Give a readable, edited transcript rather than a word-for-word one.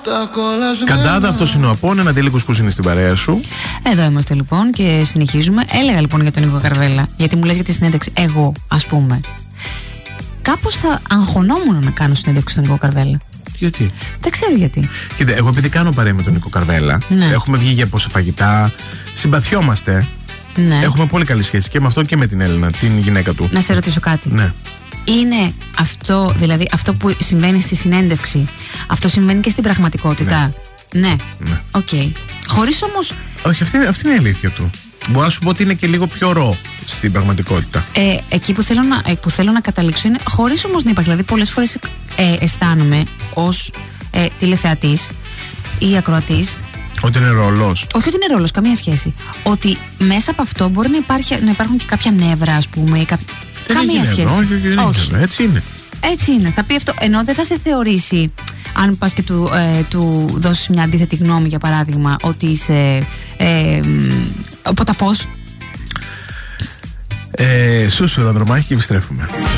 Καντάδα, αυτός είναι ο Απόν, ένα αντίλικος που είναι στην παρέα σου. Εδώ είμαστε λοιπόν και συνεχίζουμε. Έλεγα λοιπόν για τον Νίκο Καρβέλα, γιατί μου λες για τη συνέντευξη. Εγώ, ας πούμε, κάπως θα αγχωνόμουν να κάνω συνέντευξη στον Νίκο Καρβέλα. Γιατί? Δεν ξέρω γιατί. Κοίτα, εγώ επειδή κάνω παρέα με τον Νίκο Καρβέλα, ναι. Έχουμε βγει για πόσα φαγητά, συμπαθιόμαστε. Ναι. Έχουμε πολύ καλή σχέση και με αυτόν και με την Έλληνα, την γυναίκα του. Να σε ρωτήσω κάτι. Ναι. Είναι αυτό, δηλαδή αυτό που συμβαίνει στη συνέντευξη, αυτό συμβαίνει και στην πραγματικότητα? Ναι. Ναι. Οκ. Χωρίς όμως. Όχι, αυτή είναι η αλήθεια του. Μπορώ να σου πω ότι είναι και λίγο πιο ρο στην πραγματικότητα. Εκεί που θέλω να καταλήξω είναι χωρίς όμως να υπάρχει. Δηλαδή, πολλές φορές αισθάνομαι ως τηλεθεατής ή ακροατής. Ότι είναι ρόλος. Όχι ότι είναι ρόλος, καμία σχέση. Ότι μέσα από αυτό μπορεί να υπάρχουν και κάποια νεύρα, ας πούμε, ή καμία σχέση. Όχι. Έτσι είναι. Έτσι είναι. Θα πει αυτό. Ενώ δεν θα σε θεωρήσει, αν πας και του δώσεις μια αντίθετη γνώμη, για παράδειγμα, ότι είσαι ποταπός. Σούσου, Ανδρομάχη, και επιστρέφουμε.